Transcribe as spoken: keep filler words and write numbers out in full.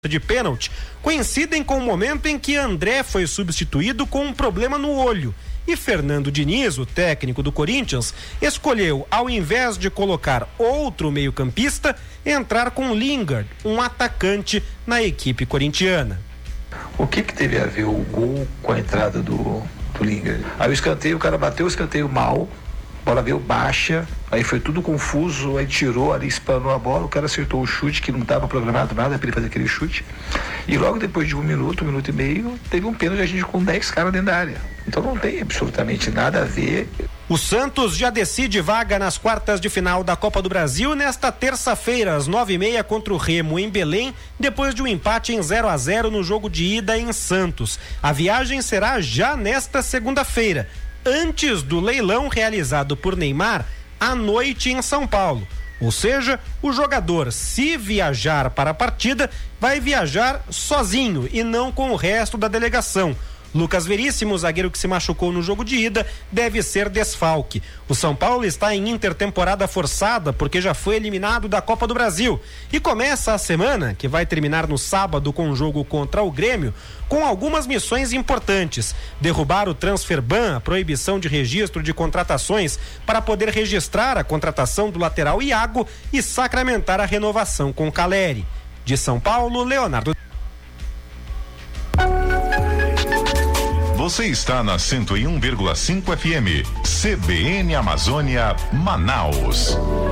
de pênalti coincidem com o momento em que André foi substituído com um problema no olho e Fernando Diniz, o técnico do Corinthians, escolheu, ao invés de colocar outro meio-campista, entrar com Lingard, um atacante na equipe corintiana. O que que teve a ver o gol com a entrada do, do Lingard? Aí o escanteio, o cara bateu o escanteio mal, a bola veio baixa, aí foi tudo confuso, aí tirou ali, espanou a bola, o cara acertou o chute, que não estava programado nada para ele fazer aquele chute, e logo depois de um minuto, um minuto e meio, teve um pênalti, a gente com dez caras dentro da área. Então não tem absolutamente nada a ver. O Santos já decide vaga nas quartas de final da Copa do Brasil nesta terça-feira, às nove e meia, contra o Remo em Belém, depois de um empate em zero a zero no jogo de ida em Santos. A viagem será já nesta segunda-feira, antes do leilão realizado por Neymar à noite em São Paulo. Ou seja, o jogador, se viajar para a partida, vai viajar sozinho e não com o resto da delegação. Lucas Veríssimo, zagueiro que se machucou no jogo de ida, deve ser desfalque. O São Paulo está em intertemporada forçada porque já foi eliminado da Copa do Brasil e começa a semana, que vai terminar no sábado com um jogo contra o Grêmio, com algumas missões importantes: derrubar o transfer ban, a proibição de registro de contratações, para poder registrar a contratação do lateral Iago e sacramentar a renovação com Caleri. De São Paulo, Leonardo. Você está na cento e um vírgula cinco F M, C B N Amazônia, Manaus.